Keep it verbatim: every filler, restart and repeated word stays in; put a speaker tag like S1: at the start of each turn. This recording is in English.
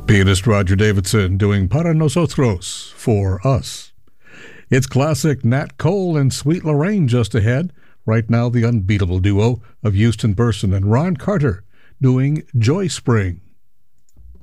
S1: Pianist Roger Davidson doing Para Nosotros, For Us. It's classic Nat Cole and Sweet Lorraine just ahead. Right now, the unbeatable duo of Houston Burson and Ron Carter doing Joy Spring.